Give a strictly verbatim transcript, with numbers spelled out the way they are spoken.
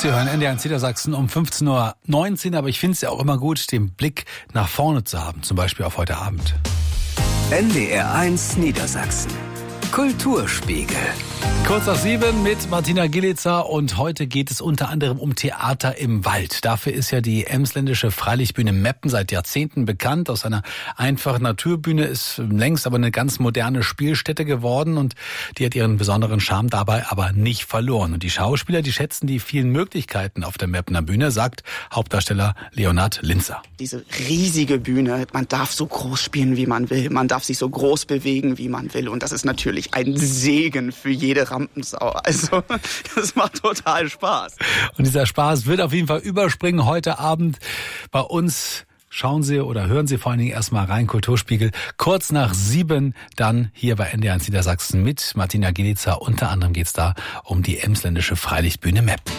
Sie hören N D R eins Niedersachsen um fünfzehn Uhr neunzehn, aber ich finde es ja auch immer gut, den Blick nach vorne zu haben, zum Beispiel auf heute Abend. N D R eins Niedersachsen. Kulturspiegel. Kurz nach sieben mit Martina Gillitzer und heute geht es unter anderem um Theater im Wald. Dafür ist ja die Emsländische Freilichtbühne Meppen seit Jahrzehnten bekannt. Aus einer einfachen Naturbühne ist längst aber eine ganz moderne Spielstätte geworden und die hat ihren besonderen Charme dabei aber nicht verloren. Und die Schauspieler, die schätzen die vielen Möglichkeiten auf der Meppener Bühne, sagt Hauptdarsteller Leonhard Linzer. Diese riesige Bühne, man darf so groß spielen, wie man will. Man darf sich so groß bewegen, wie man will. Und das ist natürlich ein Segen für jede Rampensau. Also, das macht total Spaß. Und dieser Spaß wird auf jeden Fall überspringen heute Abend bei uns. Schauen Sie oder hören Sie vor allen Dingen erstmal rein, Kulturspiegel. Kurz nach sieben dann hier bei N D R eins Niedersachsen mit Martina Gillitzer. Unter anderem geht's da um die Emsländische Freilichtbühne Meppen.